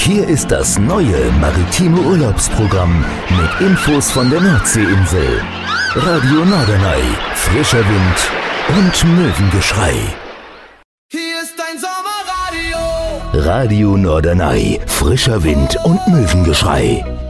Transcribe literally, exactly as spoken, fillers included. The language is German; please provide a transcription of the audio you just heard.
Hier ist das neue maritime Urlaubsprogramm mit Infos von der Nordseeinsel. Radio Norderney, frischer Wind und Möwengeschrei. Hier ist dein Sommerradio. Radio Norderney, frischer Wind und Möwengeschrei.